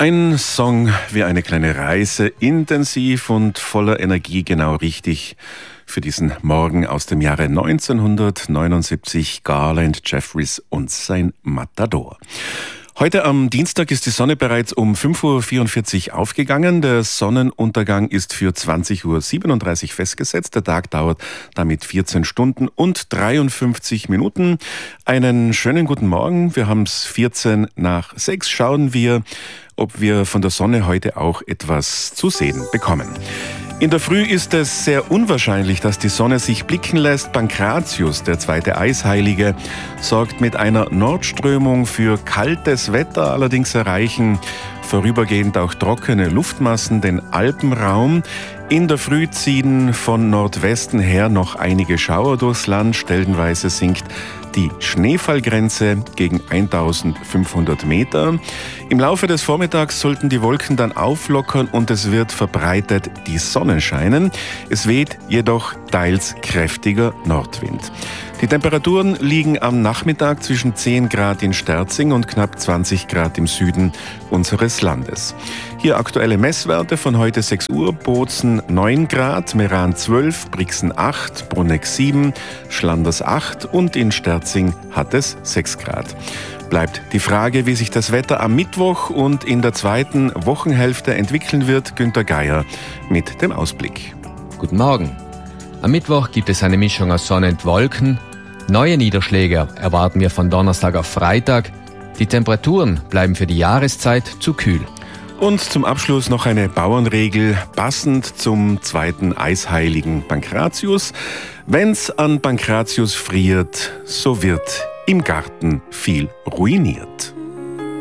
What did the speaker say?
Ein Song wie eine kleine Reise, intensiv und voller Energie, genau richtig für diesen Morgen aus dem Jahre 1979, Garland Jeffries und sein Matador. Heute am Dienstag ist die Sonne bereits um 5.44 Uhr aufgegangen. Der Sonnenuntergang ist für 20.37 Uhr festgesetzt. Der Tag dauert damit 14 Stunden und 53 Minuten. Einen schönen guten Morgen. Wir haben es 14 nach 6. Schauen wir, ob wir von der Sonne heute auch etwas zu sehen bekommen. In der Früh ist es sehr unwahrscheinlich, dass die Sonne sich blicken lässt. Pankratius, der zweite Eisheilige, sorgt mit einer Nordströmung für kaltes Wetter. Allerdings erreichen vorübergehend auch trockene Luftmassen den Alpenraum. In der Früh ziehen von Nordwesten her noch einige Schauer durchs Land. Stellenweise sinkt die Schneefallgrenze gegen 1500 Meter. Im Laufe des Vormittags sollten die Wolken dann auflockern und es wird verbreitet die Sonne scheinen. Es weht jedoch teils kräftiger Nordwind. Die Temperaturen liegen am Nachmittag zwischen 10 Grad in Sterzing und knapp 20 Grad im Süden unseres Landes. Hier aktuelle Messwerte von heute 6 Uhr: Bozen 9 Grad, Meran 12, Brixen 8, Bruneck 7, Schlanders 8 und in Sterzing hat es 6 Grad. Bleibt die Frage, wie sich das Wetter am Mittwoch und in der zweiten Wochenhälfte entwickeln wird. Günter Geier mit dem Ausblick. Guten Morgen. Am Mittwoch gibt es eine Mischung aus Sonne und Wolken. Neue Niederschläge erwarten wir von Donnerstag auf Freitag. Die Temperaturen bleiben für die Jahreszeit zu kühl. Und zum Abschluss noch eine Bauernregel, passend zum zweiten Eisheiligen Pankratius. Wenn's an Pankratius friert, so wird im Garten viel ruiniert.